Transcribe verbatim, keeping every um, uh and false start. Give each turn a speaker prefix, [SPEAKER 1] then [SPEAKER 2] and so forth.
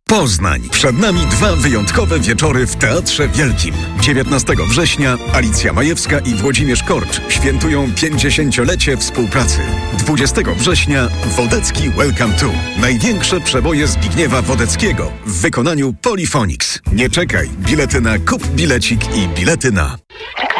[SPEAKER 1] Poznań. Przed nami dwa wyjątkowe wieczory w Teatrze Wielkim. dziewiętnastego września Alicja Majewska i Włodzimierz Korcz świętują pięćdziesięciolecie współpracy. dwudziestego września Wodecki Welcome to. Największe przeboje Zbigniewa Wodeckiego w wykonaniu Polyphonics. Nie czekaj. Bilety na Kup Bilecik i bilety na...